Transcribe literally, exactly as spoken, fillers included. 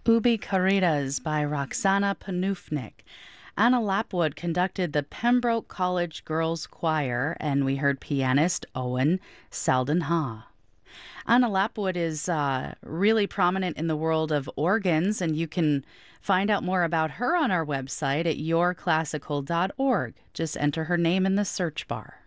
Ubi Caritas by Roxana Panufnik. Anna Lapwood conducted the Pembroke College Girls Choir, and we heard pianist Owen Selden Ha. Anna Lapwood is uh, really prominent in the world of organs, and you can find out more about her on our website at your classical dot org. Just enter her name in the search bar.